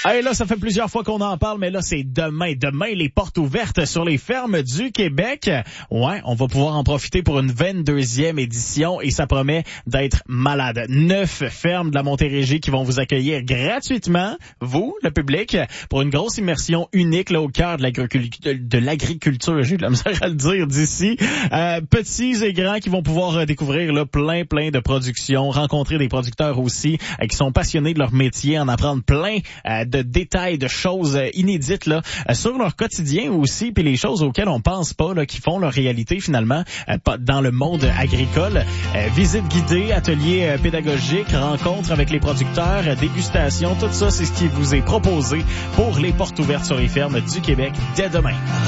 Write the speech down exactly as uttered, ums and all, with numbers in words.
Hey, là, ça fait plusieurs fois qu'on en parle, mais là, c'est demain. Demain, les portes ouvertes sur les fermes du Québec. Ouais, on va pouvoir en profiter pour une vingt-deuxième édition et ça promet d'être malade. Neuf fermes de la Montérégie qui vont vous accueillir gratuitement, vous, le public, pour une grosse immersion unique là au cœur de l'agriculture, de l'agriculture, j'ai de la misère à le dire d'ici. Euh, petits et grands qui vont pouvoir euh, découvrir là plein, plein de productions, rencontrer des producteurs aussi euh, qui sont passionnés de leur métier, en apprendre plein euh, de détails, de choses euh, inédites là euh, sur leur quotidien aussi, puis les choses auxquelles on pense pas, là, qui font leur réalité finalement euh, dans le monde agricole. Euh, visite guidée, ateliers euh, pédagogiques, rencontres avec les producteurs, euh, dégustation, tout ça, c'est ce qui vous est proposé pour les portes ouvertes sur les fermes du Québec dès demain.